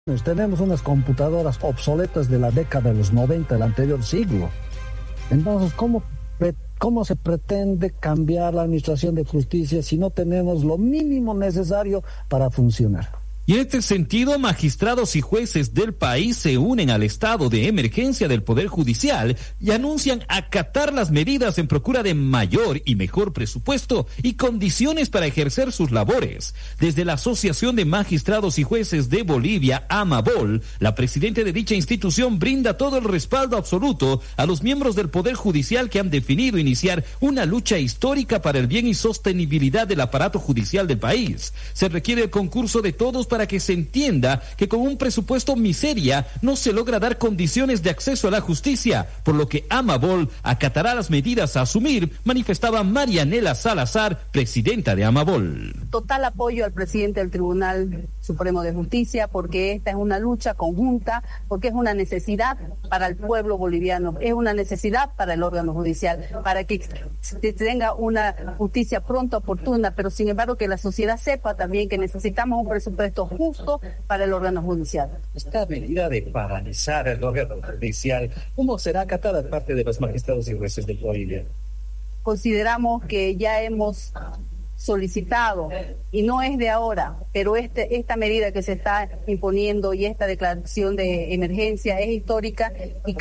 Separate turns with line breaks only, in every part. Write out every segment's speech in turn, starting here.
Tenemos unas computadoras obsoletas de la década de los 90 del anterior siglo. Entonces, ¿cómo se pretende cambiar la administración de justicia si no tenemos lo mínimo necesario para funcionar?
Y en este sentido, magistrados y jueces del país se unen al estado de emergencia del Poder Judicial y anuncian acatar las medidas en procura de mayor y mejor presupuesto y condiciones para ejercer sus labores. Desde la Asociación de Magistrados y Jueces de Bolivia, AMABOL, la presidenta de dicha institución brinda todo el respaldo absoluto a los miembros del Poder Judicial que han definido iniciar una lucha histórica para el bien y sostenibilidad del aparato judicial del país. Se requiere el concurso de todos para que se entienda que con un presupuesto miseria no se logra dar condiciones de acceso a la justicia, por lo que AMABOL acatará las medidas a asumir, manifestaba Marianela Salazar, presidenta de AMABOL.
Total apoyo al presidente del Tribunal Supremo de Justicia, porque esta es una lucha conjunta, porque es una necesidad para el pueblo boliviano, es una necesidad para el órgano judicial, para que se tenga una justicia pronta, oportuna, pero sin embargo que la sociedad sepa también que necesitamos un presupuesto justo para el órgano judicial.
Esta medida de paralizar el órgano judicial, ¿cómo será acatada de parte de los magistrados y jueces de Bolivia?
Consideramos que ya hemos solicitado, y no es de ahora, pero esta medida que se está imponiendo y esta declaración de emergencia es histórica, y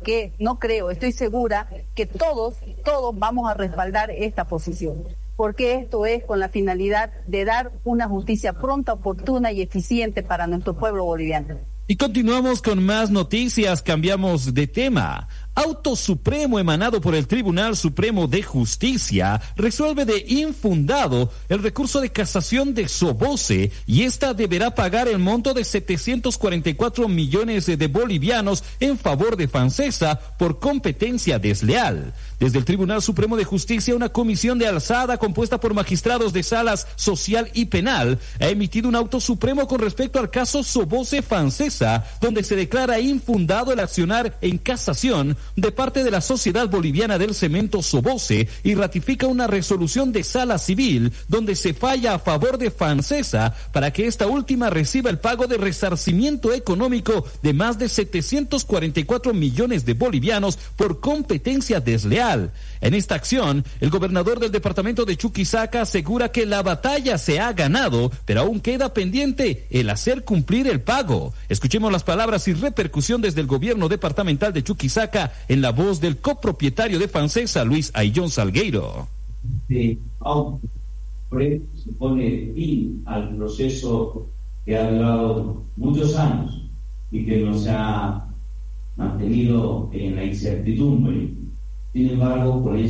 estoy segura que todos vamos a respaldar esta posición, porque esto es con la finalidad de dar una justicia pronta, oportuna y eficiente para nuestro pueblo boliviano.
Y continuamos con más noticias, cambiamos de tema. Auto Supremo emanado por el Tribunal Supremo de Justicia resuelve de infundado el recurso de casación de Soboce y esta deberá pagar el monto de 744 millones de bolivianos en favor de Fancesa por competencia desleal. Desde el Tribunal Supremo de Justicia, una comisión de alzada compuesta por magistrados de salas social y penal ha emitido un auto supremo con respecto al caso Soboce Fancesa, donde se declara infundado el accionar en casación de parte de la Sociedad Boliviana del Cemento Soboce y ratifica una resolución de sala civil donde se falla a favor de Fancesa para que esta última reciba el pago de resarcimiento económico de más de 744 millones de bolivianos por competencia desleal. En esta acción, el gobernador del departamento de Chuquisaca asegura que la batalla se ha ganado, pero aún queda pendiente el hacer cumplir el pago. Escuchemos las palabras y repercusión desde el gobierno departamental de Chuquisaca en la voz del copropietario de Fancesa, Luis Ayllón Salgueiro.
Se pone fin al proceso que ha durado muchos años y que nos ha mantenido en la incertidumbre. Sin embargo, por